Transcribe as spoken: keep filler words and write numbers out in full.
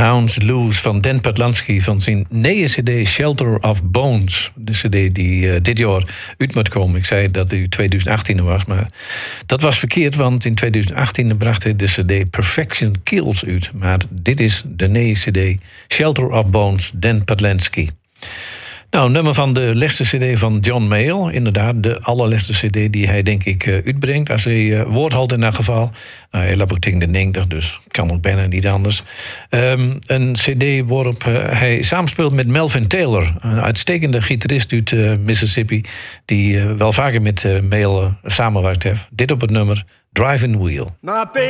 Hounds Loose van Dan Patlansky van zijn nieuwe cd Shelter of Bones. De cd die uh, dit jaar uit moet komen. Ik zei dat het twintig achttien was, maar dat was verkeerd, want in twintig achttien bracht hij de cd Perfection Kills uit. Maar dit is de nieuwe cd Shelter of Bones, Dan Patlansky. Nou, een nummer van de laatste cd van John Mayall. Inderdaad, de allerlaatste cd die hij denk ik uh, uitbrengt. Als hij uh, woord houdt in dat geval. Nou, hij loopt ook tegen de negentig, dus kan het bijna niet anders. Um, een cd waarop uh, hij samenspeelt met Melvin Taylor. Een uitstekende gitarist uit uh, Mississippi. Die uh, wel vaker met uh, Mayall uh, samenwerkt heeft. Dit op het nummer Driving Wheel.